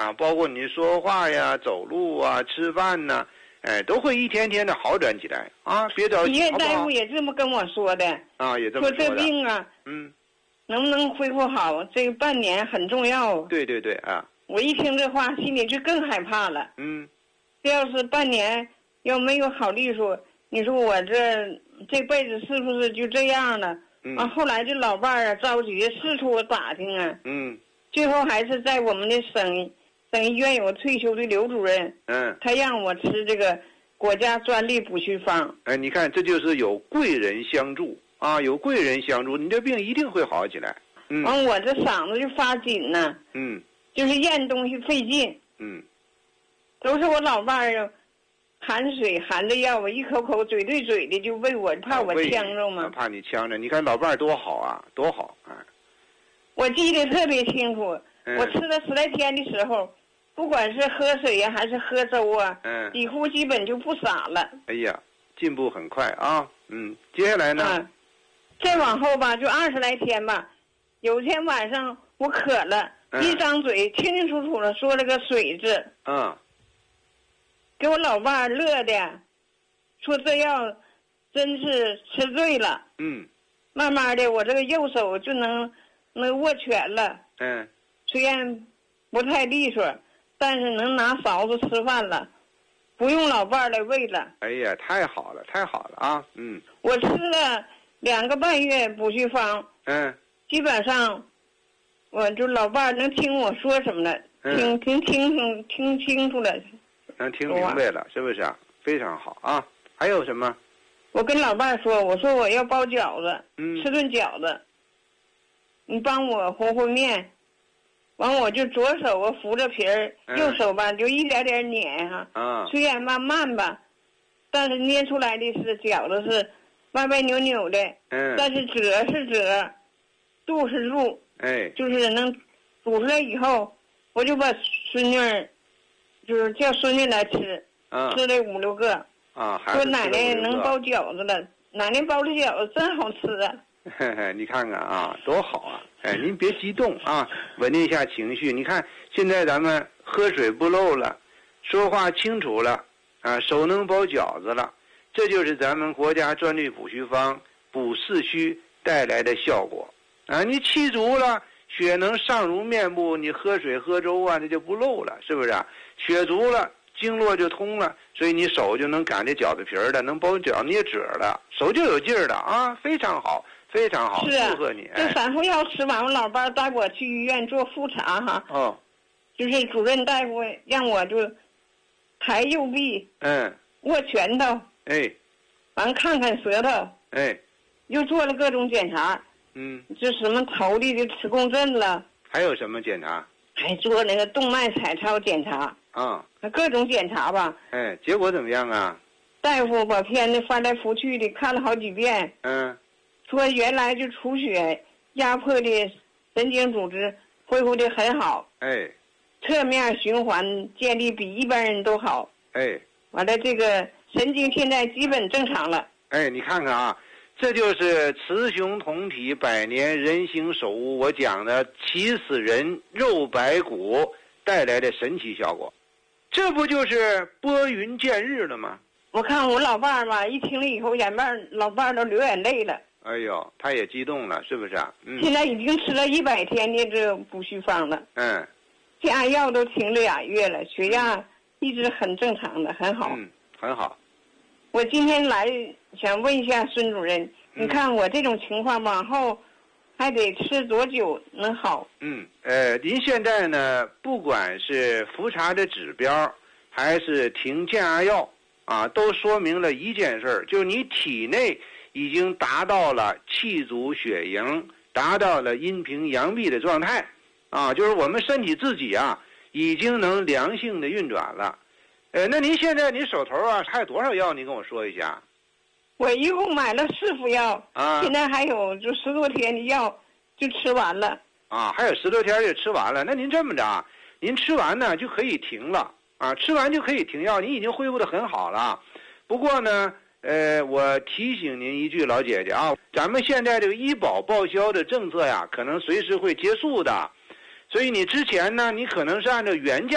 啊，包括你说话呀、走路啊、吃饭呐，都会一天天的好转起来啊！别着急， 医院大夫也这么跟我说的啊，也这么说这病啊，能不能恢复好，这个半年很重要。 对对对啊！ 我一听这话，心里就更害怕了。这要是半年要没有好利索，你说我这辈子是不是就这样了？后来这老伴儿啊着急四处打听啊，最后还是在我们的省医院有个退休的刘主任，他让我吃这个国家专利补虚方。 你看这就是有贵人相助啊，有贵人相助，你这病一定会好起来。 完我这嗓子就发紧呢，就是咽东西费劲，都是我老伴儿含水含着药，我一口口嘴对嘴的就喂我，怕我呛着嘛。 怕你呛着，你看老伴儿多好啊，多好啊！ 我记得特别清楚，我吃了10来天的时候，不管是喝水呀还是喝粥啊，几乎基本就不洒了。 哎呀，进步很快啊！接下来呢？ 再往后吧，就20来天吧。有一天晚上我渴了，一张嘴清清楚楚的说了个水字。给我老伴儿乐的，说这药真是吃对了。慢慢的我这个右手就能握拳了。虽然不太利索，但是能拿勺子吃饭了，不用老伴儿来喂了。 哎呀，太好了，太好了啊！ 我吃了2个半月补虚方。基本上我就老伴儿能听我说什么了，听清楚了。 能听明白了，是不是啊？非常好啊！还有什么？ 我跟老伴儿说，我说我要包饺子，吃顿饺子，你帮我和和面。完我就左手我扶着皮儿，右手吧就一点点碾哈。虽然吧慢吧，但是捏出来的是饺子是歪歪扭扭的。但是褶是褶，肚是肚。就是能煮出来以后，我就把孙女儿。就是叫孙女来吃，吃了5、6个。说奶奶能包饺子了，奶奶包的饺子真好吃啊！ 你看看啊，多好啊！您别激动啊，稳定一下情绪。你看现在咱们喝水不漏了，说话清楚了，手能包饺子了，这就是咱们国家专利补虚方补四虚带来的效果啊！你气足了，血能上如面部，你喝水喝粥啊，这就不漏了，是不是啊？血足了，经络就通了，所以你手就能擀这饺子皮儿了，能包饺捏褶了，手就有劲儿了啊！非常好，非常好，祝贺你！ 这3副药吃完，我老伴儿带我去医院做复查哈。就是主任大夫让我就抬右臂，握拳头，完看看舌头，又做了各种检查，就什么头里的磁共振了， 还有什么检查？ 还做那个动脉彩超检查。各种检查吧。 结果怎么样啊？ 大夫把片子翻来覆去的看了好几遍。说原来就出血压迫的神经组织恢复的很好。侧面循环建立比一般人都好。完了这个神经现在基本正常了。 你看看啊，这就是雌雄同体百年人形手物，我讲的起死人肉白骨带来的神奇效果，这不就是拨云见日了吗？ 我看我老伴儿吧，一听了以后，老伴儿都流眼泪了。 哎呦，他也激动了，是不是啊？ 现在已经吃了100天的这补虚方了。加药都停了2月了，血压一直很正常的，很好。 很好。 我今天来想问一下孙主任，你看我这种情况往后还得吃多久能好？ 您现在呢，不管是复查的指标，还是停降压药啊，都说明了一件事，就是你体内已经达到了气足血盈，达到了阴平阳闭的状态啊，就是我们身体自己啊，已经能良性的运转了。那您现在你手头啊还有多少药？您跟我说一下。 我一共买了4副药现在还有就10多天的药就吃完了。 还有10多天就吃完了。那您这么着，您吃完呢就可以停了啊，吃完就可以停药，您已经恢复得很好了。不过呢，我提醒您一句，老姐姐啊，咱们现在这个医保报销的政策呀，可能随时会结束的，所以你之前呢，你可能是按照原价